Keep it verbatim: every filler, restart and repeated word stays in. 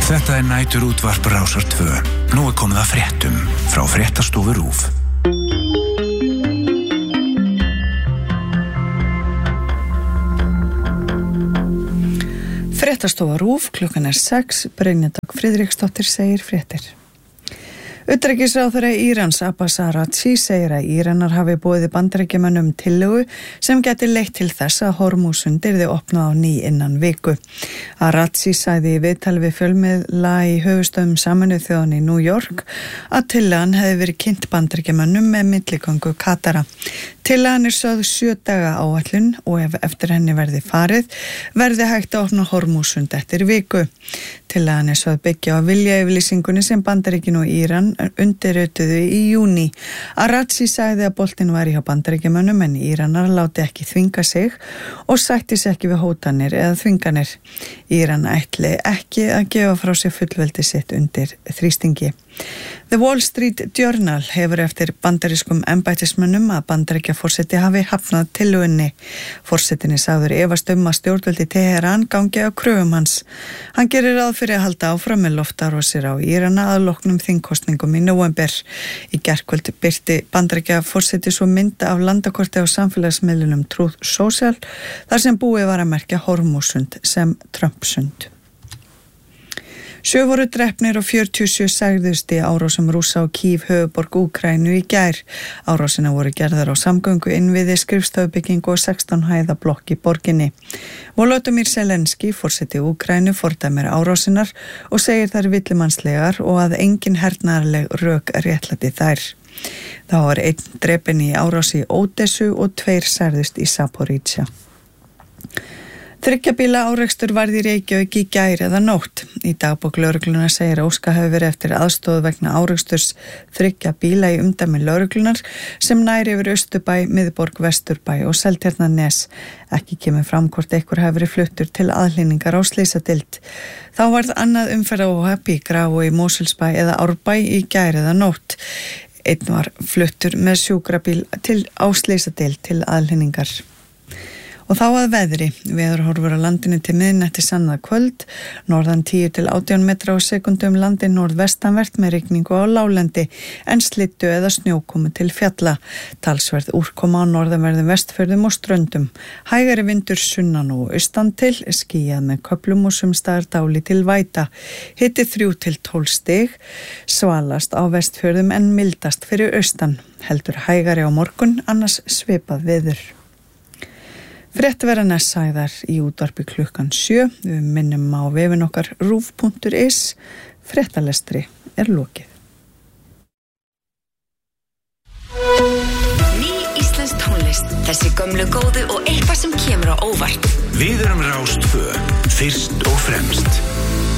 Þetta er nætur útvarp Rásar tvö. Nú er komið að fréttum frá fréttastofu RÚV. Fréttastofa RÚV, klukkan er sex, Brynja Dögg Friðriksdóttir segir fréttir. Utanríkisráðherra Írans Abbas Araghchi segir að Íranar hafi boðið Bandaríkjamönnum tillögu sem gæti leitt til þess að Hormúzsund yrði opnað á ný innan viku. Araghchi sagði í viðtali við fjölmiðla í höfuðstöðum Sameinuðu þjóðanna í New York að tillagan hefði verið kynnt Bandaríkjamönnum með milligöngu Katara. Tillagan er sögð sjö daga áætlun og ef eftir henni verði farið verði hægt að opna Hormúzsund eftir viku. Tillagan er sögð byggja á viljayfirlýsingunni sem Bandaríkin og Íran undirrituðu í júní. Araghchi sagði að boltinn væri hjá Bandaríkjamönnum en Íranar láti ekki þvinga sig og sætti sig ekki við hótanir eða þvinganir. Íran ætli ekki að gefa frá sér fullveldi sitt undir þrýstingi. The Wall Street Journal hefur eftir bandarískum embættismönnum að Bandaríkjaforseti hafi hafnað tillögunni. Forsetinni sagður efast um að stjórnvöld í Teheran gangi á kröfum hans. Hann gerir ráð fyrir að halda áfram með loftárásir á Írana að loknum þingkosningum í nóvember. Í gærkvöld birti Bandaríkjaforseti svo mynd af landakorti á samfélagsmiðlunum Truth Social þar sem búið var að merkja Hormúzsund sem Trumpsund. Sjö voru drepnir og fjörutíu og sjö særðust í árásum Rússa á Kív, höfuðborg Úkraínu í gær. Árásina voru gerðar á samgöngu innviði, skrifstofubyggingu og sextán hæða blokk í borginni. Volodymyr Zelenský, forseti Úkraínu, fordæmir árásinar og segir þær villimannslegar og að engin hernaðarleg rök réttlæti þær. Þá var einn drepinn í árási í Ódessu og tveir særðust í Zaporizhzhia. Þriggja bíla árekstur varð í Reykjavík í gær eða nótt. Í dagbók lögreglunnar segir að óskað hefur verið eftir aðstoð vegna áreksturs þriggja bíla í umdæmi lögreglunnar sem nær yfir Austurbæ, Miðborg, Vesturbæ og Seltjarnarnes. Ekki kemur fram hvort einhver hafi verið fluttur til aðhlynningar á slysadeild. Þá varð annað umferðaróhöpp í Grafarvogi, Mosfellsbæ eða Árbæ í gær eða nótt. Einn var fluttur með sjúkrabíl til á slysadeild til aðhlynningar. Og þá að veðri. Veðurhorfur á landinu til miðnætti annað kvöld, norðan tíu til átján metra á sekúndu um landið norðvestanvert með rigningu á láglendi, en slyddu eða snjókomu til fjalla. Talsverð úrkoma á norðanverðum Vestfjörðum og Ströndum. Hægari vindur sunnan og austan til, skýjað með köflum og sumstaðar dálítil væta. Hiti þrjú til tólf stig, svalast á Vestfjörðum en mildast fyrir austan. Heldur hægari á morgun, annars svipað veður. Frétt vera næst sagðar í útvarpi klukkan sjö. Við minnum á vefinn okkar rúv punktur is. Fréttalestri er lokið. Ný íslensk tónlist, þessi gömlu góðu og eitthvað sem kemur á óvart. Við erum Rás tvö, fyrst og fremst.